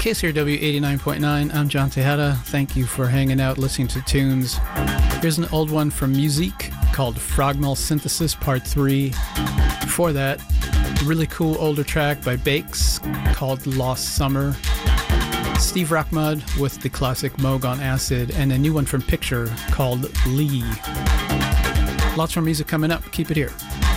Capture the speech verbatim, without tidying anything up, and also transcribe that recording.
K C R W eighty-nine point nine, I'm John Tejada. Thank you for hanging out, listening to tunes. Here's an old one from Musique called Frogmel Synthesis Part three. Before that, a really cool older track by Bakes called Lost Summer. Steve Rockmud with the classic Moog on Acid, and a new one from Picture called Lee. Lots more music coming up. Keep it here.